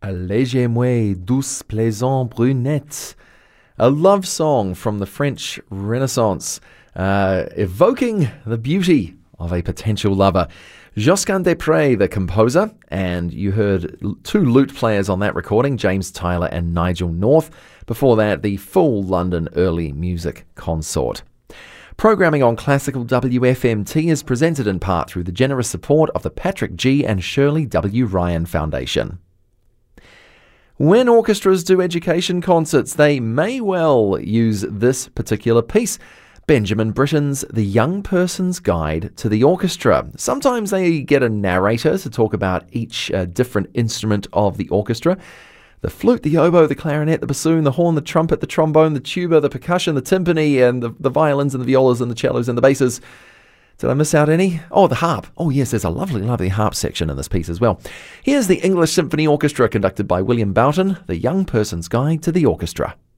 Allégez-moi, douce plaisante brunette. A love song from the French Renaissance, evoking the beauty of a potential lover. Josquin des Prez, the composer, and you heard two lute players on that recording, James Tyler and Nigel North. Before that, the full London Early Music Consort. Programming on Classical WFMT is presented in part through the generous support of the Patrick G. and Shirley W. Ryan Foundation. When orchestras do education concerts, they may well use this particular piece, Benjamin Britten's The Young Person's Guide to the Orchestra. Sometimes they get a narrator to talk about each different instrument of the orchestra. The flute, the oboe, the clarinet, the bassoon, the horn, the trumpet, the trombone, the tuba, the percussion, the timpani, and the violins and the violas and the cellos and the basses. Did I miss out any? Oh, the harp. Oh, yes, there's a lovely, lovely harp section in this piece as well. Here's the English Symphony Orchestra conducted by William Boughton, The Young Person's Guide to the Orchestra.